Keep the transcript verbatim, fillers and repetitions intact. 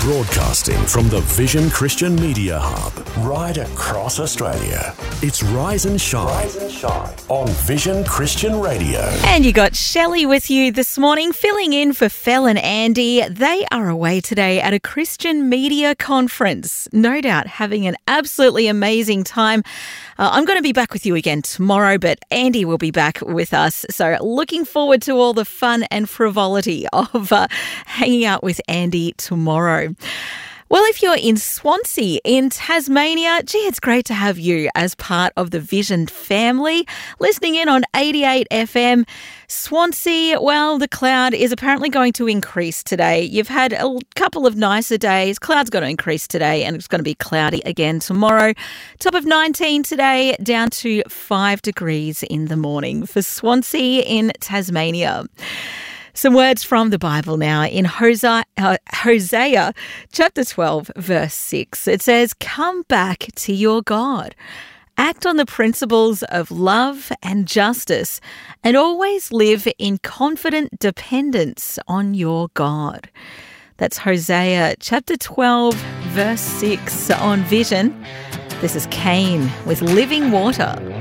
Broadcasting from the Vision Christian Media Hub, right across Australia. It's Rise and Shine, Rise and Shine on Vision Christian Radio. And you got Shelley with you this morning, filling in for Fel and Andy. They are away today at a Christian media conference. No doubt having an absolutely amazing time. Uh, I'm going to be back with you again tomorrow, but Andy will be back with us. So looking forward to all the fun and frivolity of uh, hanging out with Andy tomorrow. Well, if you're in Swansea in Tasmania, gee, it's great to have you as part of the Vision family, listening in on eighty-eight F M. Swansea, well, the cloud is apparently going to increase today. You've had a couple of nicer days. Cloud's going to increase today and it's going to be cloudy again tomorrow. Top of nineteen today, down to five degrees in the morning for Swansea in Tasmania. Some words from the Bible now in Hosea, uh, Hosea chapter twelve, verse six. It says, "Come back to your God. Act on the principles of love and justice and always live in confident dependence on your God." That's Hosea chapter twelve, verse six on Vision. This is Kane with Living Water.